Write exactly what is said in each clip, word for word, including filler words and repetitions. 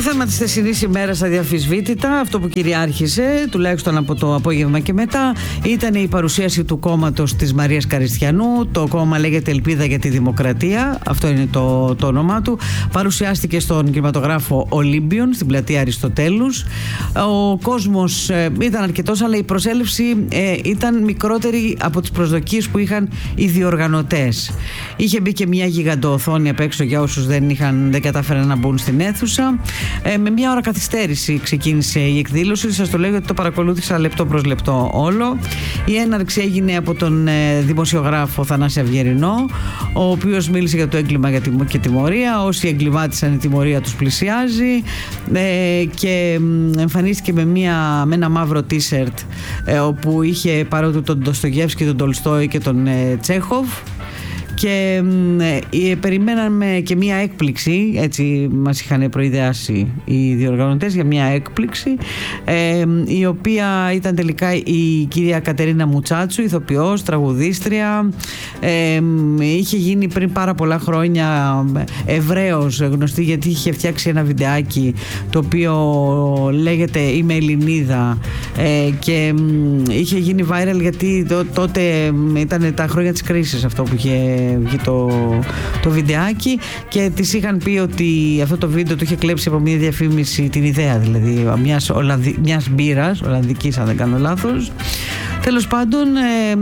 θέμα της θεσινής ημέρας αδιαφυσβήτητα, αυτό που κυριάρχησε τουλάχιστον από το απόγευμα και μετά, ήταν η παρουσίαση του κόμματος της Μαρίας Καριστιανού. Το κόμμα λέγεται Ελπίδα για τη Δημοκρατία, αυτό είναι το, το όνομά του. Παρουσιάστηκε στον κινηματογράφο Ολύμπιον στην πλατεία Αριστοτέλους. Ο κόσμος ε, ήταν αρκετός, αλλά η προσέλευση ε, ήταν μικρότερη από τις προσδοκίες που είχαν οι διοργανωτές. Είχε μπει και μια γιγαντοοθόνη απ' έξω για όσους δεν, είχαν, δεν κατάφεραν να μπουν στην αίθουσα. Ε, με μια ώρα καθυστέρηση ξεκίνησε η εκδήλωση. Σας το λέω γιατί το παρακολούθησα λεπτό προς λεπτό όλο. Η έναρξη έγινε από τον ε, δημοσιογράφο Θανάση Αυγερινό, ο οποίος μίλησε για το έγκλημα και τιμωρία. Όσοι εγκλημάτισαν, η τιμωρία τους πλησιάζει, ε, και εμφανίστηκε με, μια, με ένα μαύρο t-shirt ε, όπου είχε παρότι τον Ντοστογεύσκη, τον Τολστόι και τον ε, Τσέχοβ. Και ε, περιμέναμε και μια έκπληξη, έτσι μας είχαν προειδεάσει οι διοργανωτές για μια έκπληξη, ε, η οποία ήταν τελικά η κυρία Κατερίνα Μουτσάτσου, ηθοποιός, τραγουδίστρια. Ε, είχε γίνει πριν πάρα πολλά χρόνια ευρέως γνωστή γιατί είχε φτιάξει ένα βιντεάκι το οποίο λέγεται «Είμαι Ελληνίδα», ε, και είχε γίνει viral γιατί τότε ήταν τα χρόνια της κρίσης αυτό που είχε βγει το, το βιντεάκι, και της είχαν πει ότι αυτό το βίντεο το είχε κλέψει από μια διαφήμιση, την ιδέα δηλαδή μιας, Ολλανδι, μιας μπύρας ολλανδικής, αν δεν κάνω λάθος. Τέλος πάντων, ε,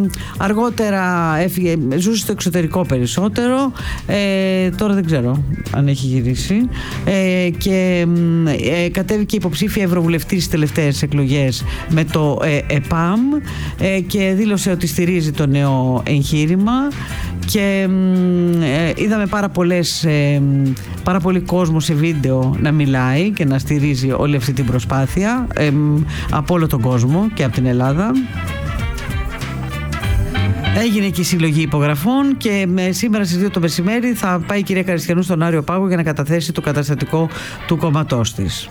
αργότερα έφυγε, ζούσε στο εξωτερικό περισσότερο, ε, τώρα δεν ξέρω αν έχει γυρίσει, ε, και ε, κατέβηκε υποψήφια ευρωβουλευτής στις τελευταίες εκλογές με το ε, ΕΠΑΜ, ε, και δήλωσε ότι στηρίζει το νέο εγχείρημα. Και ε, είδαμε πάρα, πολλές, ε, πάρα πολύ κόσμο σε βίντεο να μιλάει και να στηρίζει όλη αυτή την προσπάθεια, ε, από όλο τον κόσμο και από την Ελλάδα. Έγινε και η συλλογή υπογραφών, και με, σήμερα στις δύο το μεσημέρι θα πάει η κυρία Καριστιανού στον Άριο Πάγο για να καταθέσει το καταστατικό του κόμματός της.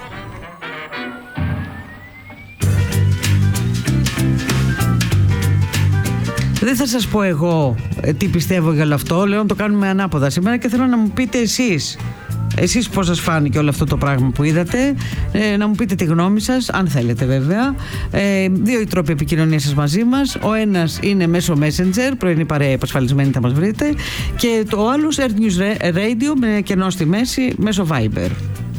Δεν θα σας πω εγώ τι πιστεύω για όλο αυτό, λέω να το κάνουμε ανάποδα σήμερα και θέλω να μου πείτε εσείς. Εσείς πώς σας φάνηκε όλο αυτό το πράγμα που είδατε, ε, να μου πείτε τη γνώμη σας, αν θέλετε βέβαια. Ε, δύο οι τρόποι επικοινωνίας σας μαζί μας. Ο ένας είναι μέσω Messenger, πρωινή παρέα επασφαλισμένη θα μας βρείτε, και το άλλο Earth News Radio με κενό στη μέση μέσω Viber.